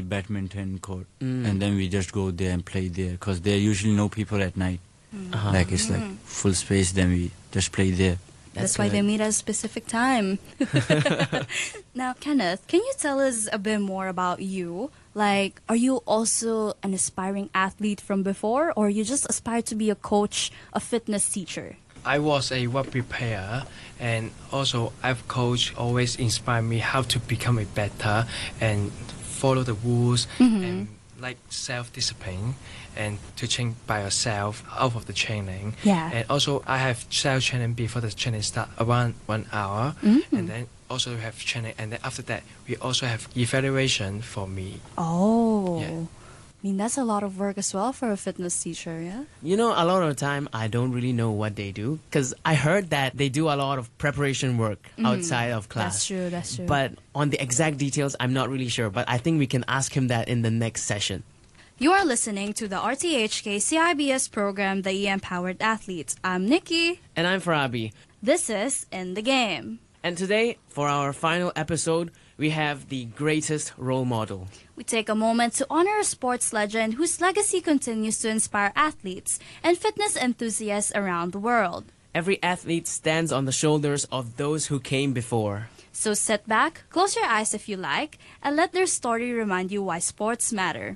badminton court, and then we just go there and play there because there are usually no people at night. Like it's like full space, then we just play there. That's why they meet at a specific time. Now, Kenneth, can you tell us a bit more about you? Like, are you also an aspiring athlete from before, or you just aspire to be a coach, a fitness teacher? I was a rugby player, and also I've coached always inspired me how to become a better and follow the rules and like self-discipline and teaching by yourself out of the training. Yeah. And also I have self-training before the training start around 1 hour, and then also have training, and then after that we also have evaluation for me. Oh. Yeah. I mean, that's a lot of work as well for a fitness teacher, yeah? You know, a lot of the time, I don't really know what they do. Because I heard that they do a lot of preparation work outside of class. That's true. But on the exact details, I'm not really sure. But I think we can ask him that in the next session. You are listening to the RTHK CIBS program, The Empowered Athletes. I'm Nikki. And I'm Farabi. This is In the Game. And today, for our final episode, we have the greatest role model. We take a moment to honor a sports legend whose legacy continues to inspire athletes and fitness enthusiasts around the world. Every athlete stands on the shoulders of those who came before. So sit back, close your eyes if you like, and let their story remind you why sports matter.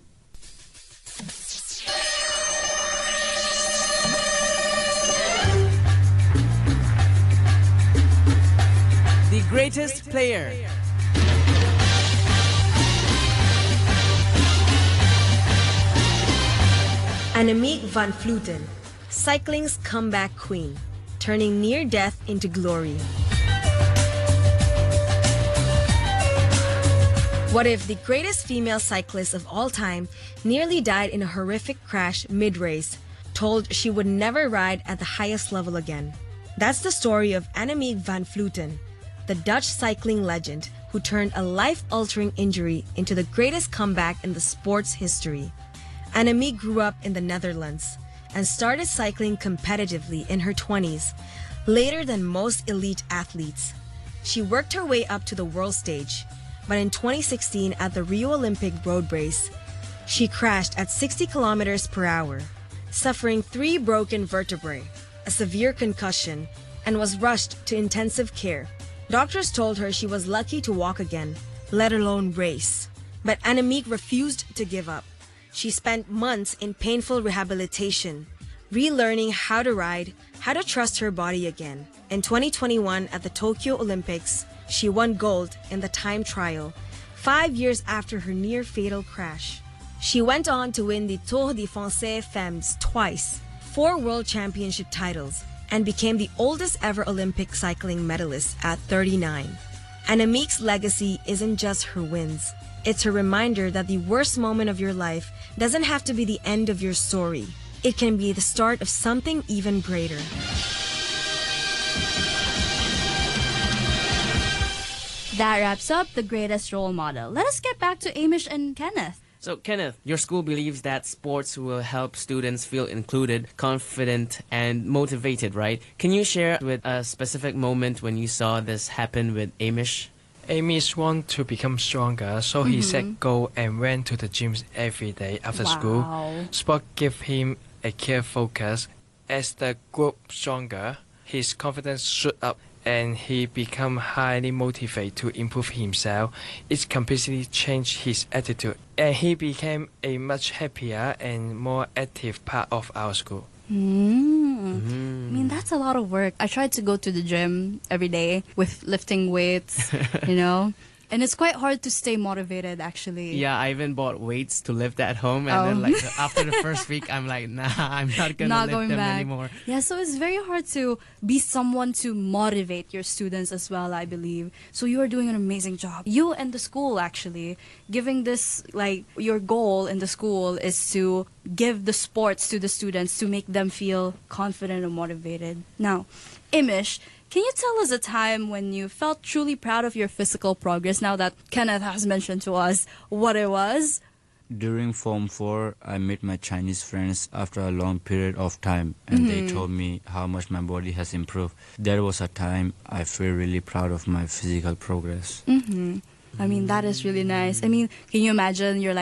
The greatest player. Annemiek van Vleuten, cycling's comeback queen, turning near death into glory. What if the greatest female cyclist of all time nearly died in a horrific crash mid-race, told she would never ride at the highest level again? That's the story of Annemiek van Vleuten, the Dutch cycling legend who turned a life-altering injury into the greatest comeback in the sport's history. Annemiek grew up in the Netherlands and started cycling competitively in her 20s, later than most elite athletes. She worked her way up to the world stage, but in 2016 at the Rio Olympic road race, she crashed at 60 kilometers per hour, suffering 3 broken vertebrae, a severe concussion, and was rushed to intensive care. Doctors told her she was lucky to walk again, let alone race. But Annemiek refused to give up. She spent months in painful rehabilitation, relearning how to ride, how to trust her body again. In 2021 at the Tokyo Olympics, she won gold in the time trial, 5 years after her near-fatal crash. She went on to win the Tour de France Femmes twice, 4 world championship titles, and became the oldest ever Olympic cycling medalist at 39. Annemiek's legacy isn't just her wins. It's a reminder that the worst moment of your life doesn't have to be the end of your story. It can be the start of something even greater. That wraps up the greatest role model. Let us get back to Amish and Kenneth. So, Kenneth, your school believes that sports will help students feel included, confident, and motivated, right? Can you share with a specific moment when you saw this happen with Amish? Amish want to become stronger, so he set goal and went to the gym every day after school. Sport gave him a clear focus. As the group stronger, his confidence shoot up and he become highly motivated to improve himself. It completely changed his attitude, and he became a much happier and more active part of our school. I mean, that's a lot of work. I try to go to the gym every day with lifting weights, you know. And it's quite hard to stay motivated, actually. Yeah, I even bought weights to lift at home. And then like after the first week, I'm like, nah, I'm not going to lift them anymore. Yeah, so it's very hard to be someone to motivate your students as well, I believe. So you are doing an amazing job. You and the school, actually, giving this, like, your goal in the school is to give the sports to the students to make them feel confident and motivated. Now, Amish, can you tell us a time when you felt truly proud of your physical progress now that Kenneth has mentioned to us what it was? During Form 4, I met my Chinese friends after a long period of time, and they told me how much my body has improved. There was a time I feel really proud of my physical progress. I mean, that is really nice. I mean, can you imagine you're like